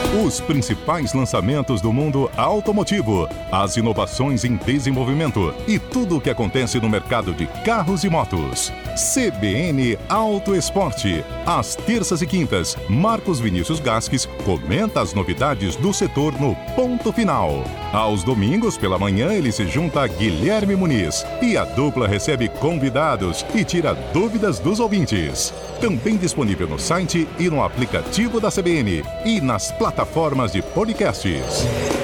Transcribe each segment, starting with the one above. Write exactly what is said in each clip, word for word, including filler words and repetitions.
Os principais lançamentos do mundo automotivo, as inovações em desenvolvimento e tudo o que acontece no mercado de carros e motos. C B N Auto Esporte. Às terças e quintas, Marcos Vinícius Gasques comenta as novidades do setor no Ponto Final. Aos domingos, pela manhã, ele se junta a Guilherme Muniz e a dupla recebe convidados e tira dúvidas dos ouvintes. Também disponível no site e no aplicativo da C B N e nas plataformas de podcasts.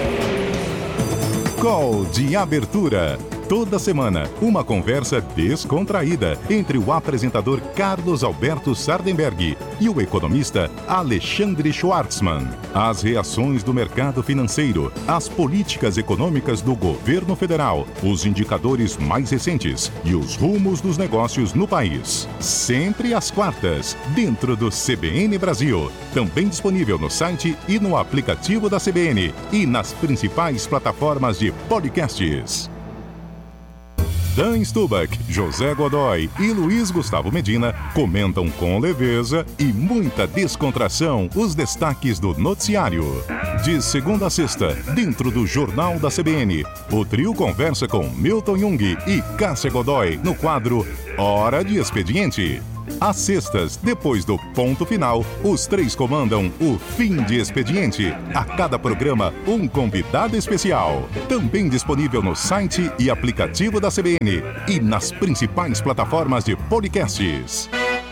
Call de abertura. Toda semana, uma conversa descontraída entre o apresentador Carlos Alberto Sardenberg e o economista Alexandre Schwartzman. As reações do mercado financeiro, as políticas econômicas do governo federal, os indicadores mais recentes e os rumos dos negócios no país. Sempre às quartas, dentro do C B N Brasil. Também disponível no site e no aplicativo da C B N e nas principais plataformas de podcasts. Dan Stubach, José Godoy e Luiz Gustavo Medina comentam com leveza e muita descontração os destaques do noticiário. De segunda a sexta, dentro do Jornal da C B N, o trio conversa com Milton Jung e Cássia Godoy no quadro Hora de Expediente. Às sextas, depois do Ponto Final, os três comandam o Fim de Expediente. A cada programa, um convidado especial. Também disponível no site e aplicativo da C B N e nas principais plataformas de podcasts.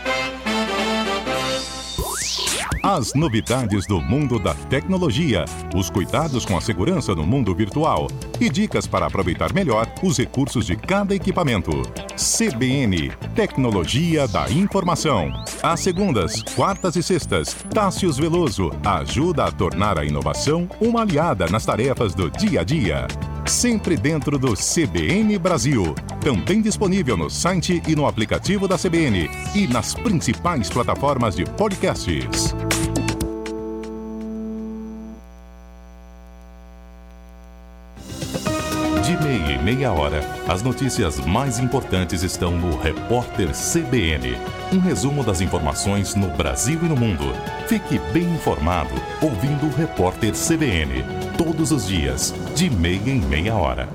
As novidades do mundo da tecnologia, os cuidados com a segurança no mundo virtual e dicas para aproveitar melhor os recursos de cada equipamento. C B N, Tecnologia da Informação. Às segundas, quartas e sextas, Tássius Veloso ajuda a tornar a inovação uma aliada nas tarefas do dia a dia. Sempre dentro do C B N Brasil. Também disponível no site e no aplicativo da C B N e nas principais plataformas de podcasts. De meia e meia hora, as notícias mais importantes estão no Repórter C B N. Um resumo das informações no Brasil e no mundo. Fique bem informado ouvindo o Repórter C B N. Todos os dias, de meia em meia hora.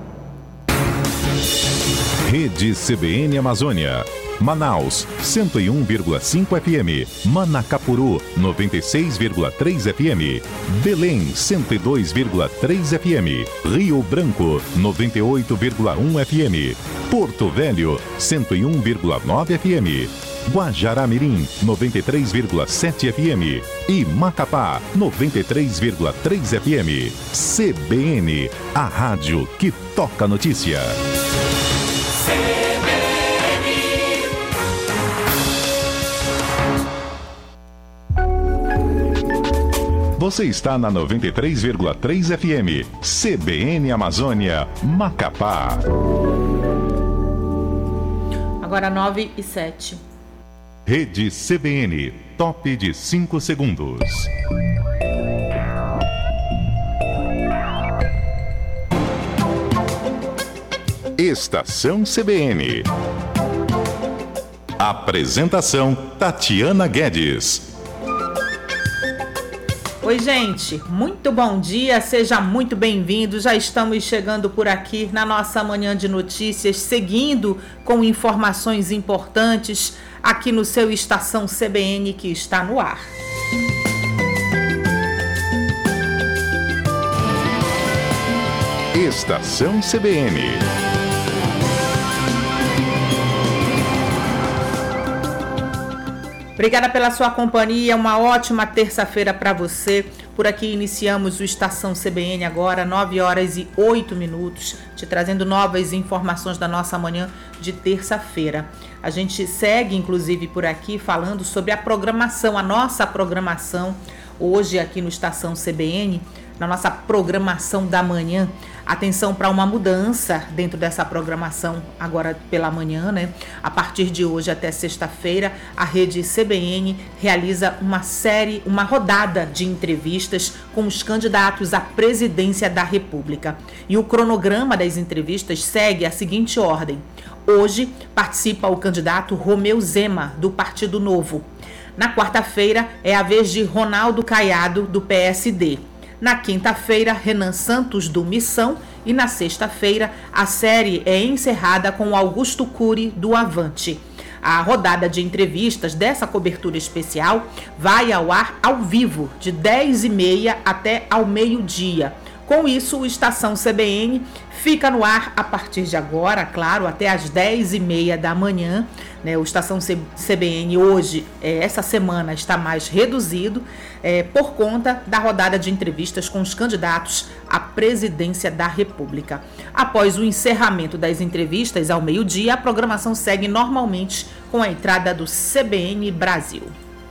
Rede C B N Amazônia. Manaus, cento e um vírgula cinco F M. Manacapuru, noventa e seis vírgula três F M. Belém, cento e dois vírgula três F M. Rio Branco, noventa e oito vírgula um F M. Porto Velho, cento e um vírgula nove F M. Guajará-Mirim, noventa e três vírgula sete F M. E Macapá, noventa e três vírgula três F M. C B N, a rádio que toca notícia. Você está na noventa e três vírgula três F M, C B N Amazônia, Macapá. Agora nove e sete. Rede C B N, top de cinco segundos. Estação C B N. Apresentação Tatiana Guedes. Oi, gente, muito bom dia, seja muito bem-vindo. Já estamos chegando por aqui na nossa manhã de notícias, seguindo com informações importantes aqui no seu Estação C B N que está no ar. Estação C B N. Obrigada pela sua companhia, uma ótima terça-feira para você. Por aqui iniciamos o Estação C B N agora, nove horas e oito minutos, te trazendo novas informações da nossa manhã de terça-feira. A gente segue, inclusive, por aqui falando sobre a programação, a nossa programação, hoje aqui no Estação C B N, na nossa programação da manhã. Atenção para uma mudança dentro dessa programação agora pela manhã, né? A partir de hoje até sexta-feira, a rede C B N realiza uma série, uma rodada de entrevistas com os candidatos à presidência da República. E o cronograma das entrevistas segue a seguinte ordem. Hoje participa o candidato Romeu Zema, do Partido Novo. Na quarta-feira é a vez de Ronaldo Caiado, do P S D. Na quinta-feira, Renan Santos, do Missão. E na sexta-feira, a série é encerrada com Augusto Cury, do Avante. A rodada de entrevistas dessa cobertura especial vai ao ar ao vivo, de dez e meia até ao meio-dia. Com isso, o Estação C B N fica no ar a partir de agora, claro, até às dez e meia da manhã. Né? O Estação C B N hoje, é, essa semana, está mais reduzido é, por conta da rodada de entrevistas com os candidatos à presidência da República. Após o encerramento das entrevistas ao meio-dia, a programação segue normalmente com a entrada do C B N Brasil.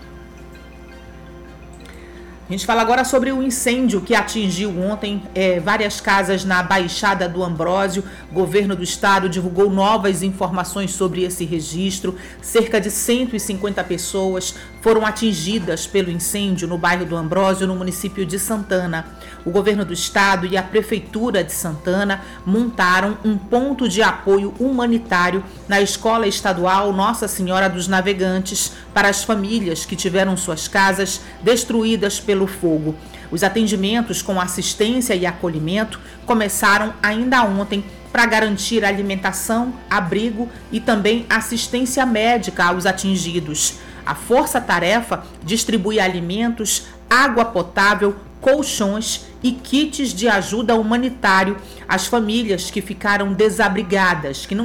A gente fala agora sobre o incêndio que atingiu ontem é, várias casas na Baixada do Ambrósio. O governo do estado divulgou novas informações sobre esse registro. Cerca de cento e cinquenta pessoas foram atingidas pelo incêndio no bairro do Ambrósio, no município de Santana. O governo do estado e a prefeitura de Santana montaram um ponto de apoio humanitário na Escola Estadual Nossa Senhora dos Navegantes para as famílias que tiveram suas casas destruídas pelo fogo. Os atendimentos com assistência e acolhimento começaram ainda ontem para garantir alimentação, abrigo e também assistência médica aos atingidos. A força-tarefa distribui alimentos, água potável, colchões e kits de ajuda humanitário às famílias que ficaram desabrigadas, que não